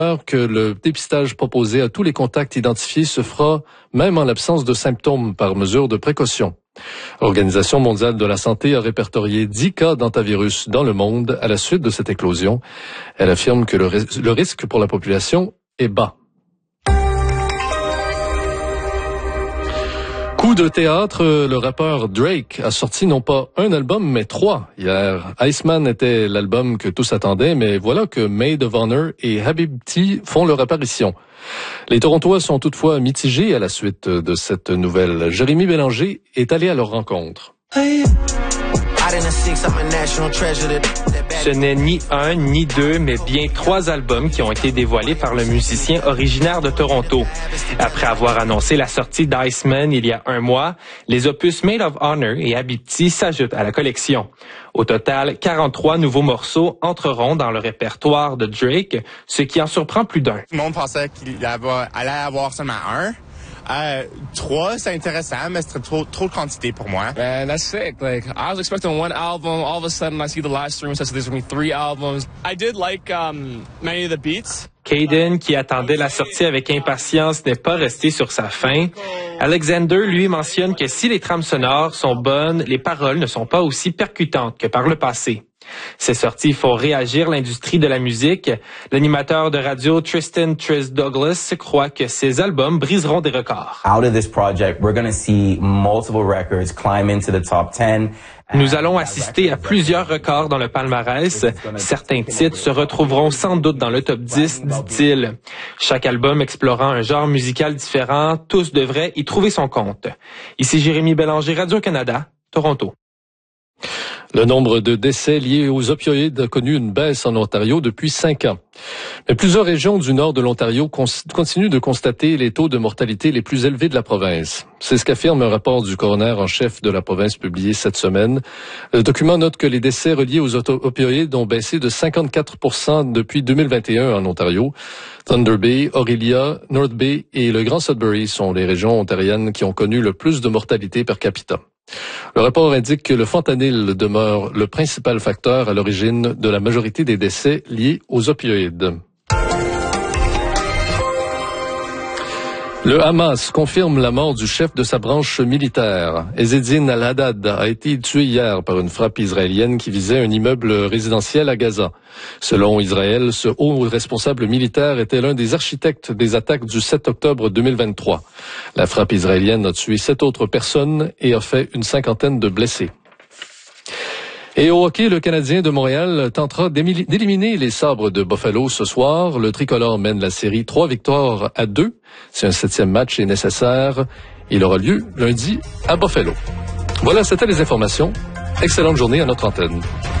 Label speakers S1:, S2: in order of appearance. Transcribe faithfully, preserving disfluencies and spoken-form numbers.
S1: que le dépistage proposé à tous les contacts identifiés se fera même en l'absence de symptômes par mesure de précaution. L'Organisation mondiale de la santé a répertorié dix cas d'hantavirus dans le monde à la suite de cette éclosion. Elle affirme que le, le risque pour la population est bas. Coup de théâtre, le rappeur Drake a sorti non pas un album, mais trois hier. Iceman était l'album que tous attendaient, mais voilà que Maid of Honor et Habibti font leur apparition. Les Torontois sont toutefois mitigés à la suite de cette nouvelle. Jérémy Bélanger est allé à leur rencontre.
S2: Ce n'est ni un, ni deux, mais bien trois albums qui ont été dévoilés par le musicien originaire de Toronto. Après avoir annoncé la sortie d'Iceman il y a un mois, les opus Maid of Honor et Habibti s'ajoutent à la collection. Au total, quarante-trois nouveaux morceaux entreront dans le répertoire de Drake, ce qui en surprend plus d'un.
S3: Tout le monde pensait qu'il allait avoir seulement un. Euh, trois, c'est intéressant, mais c'était trop, trop de quantité pour moi.
S4: Man, that's sick. Like, I was expecting one album. All of a sudden, I see the live stream says there's going to be three albums. I did like um, many of the beats.
S2: Caden, qui attendait la sortie avec impatience, n'est pas resté sur sa faim. Alexander, lui, mentionne que si les trames sonores sont bonnes, les paroles ne sont pas aussi percutantes que par le passé. Ces sorties font réagir l'industrie de la musique. L'animateur de radio Tristan Triss Douglas croit que ces albums briseront des records.
S5: Out of this project, we're going to see multiple records climb into the top ten.
S2: Nous allons assister à plusieurs records dans le palmarès. Certains titres se retrouveront sans doute dans le top dix, dit-il. Chaque album explorant un genre musical différent, tous devraient y trouver son compte. Ici Jérémy Bélanger, Radio-Canada, Toronto.
S1: Le nombre de décès liés aux opioïdes a connu une baisse en Ontario depuis cinq ans. Mais plusieurs régions du nord de l'Ontario continuent de constater les taux de mortalité les plus élevés de la province. C'est ce qu'affirme un rapport du coroner en chef de la province publié cette semaine. Le document note que les décès reliés aux opioïdes ont baissé de cinquante-quatre pour cent depuis deux mille vingt et un en Ontario. Thunder Bay, Orillia, North Bay et le Grand Sudbury sont les régions ontariennes qui ont connu le plus de mortalité per capita. Le rapport indique que le fentanyl demeure le principal facteur à l'origine de la majorité des décès liés aux opioïdes. Le Hamas confirme la mort du chef de sa branche militaire. Ezzedine al-Haddad a été tué hier par une frappe israélienne qui visait un immeuble résidentiel à Gaza. Selon Israël, ce haut responsable militaire était l'un des architectes des attaques du sept octobre deux mille vingt-trois. La frappe israélienne a tué sept autres personnes et a fait une cinquantaine de blessés. Et au hockey, le Canadien de Montréal tentera d'éliminer les Sabres de Buffalo ce soir. Le tricolore mène la série trois victoires à deux. Si un septième match est nécessaire, il aura lieu lundi à Buffalo. Voilà, c'était les informations. Excellente journée à notre antenne.